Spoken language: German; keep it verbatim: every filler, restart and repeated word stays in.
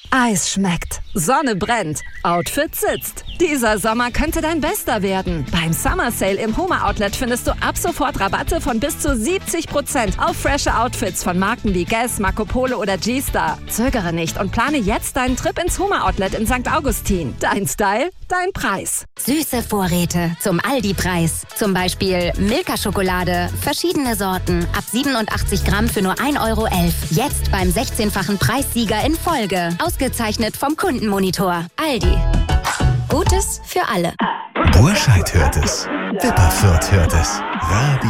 Eis schmeckt, Sonne brennt, Outfit sitzt. Dieser Sommer könnte dein bester werden. Beim Summer Sale im Homa Outlet findest du ab sofort Rabatte von bis zu siebzig Prozent auf frische Outfits von Marken wie Guess, Marco Polo oder G-Star. Zögere nicht und plane jetzt deinen Trip ins Homa Outlet in Sankt Augustin. Dein Style, dein Preis. Süße Vorräte zum Aldi-Preis. Zum Beispiel Milka-Schokolade, verschiedene Sorten, ab siebenundachtzig Gramm für nur ein Euro elf. Jetzt beim sechzehnfachen Preissieger in Folge. Ausgezeichnet vom Kundenmonitor. Aldi. Gutes für alle. Burscheid hört es. Wipperfürth hört es. Radio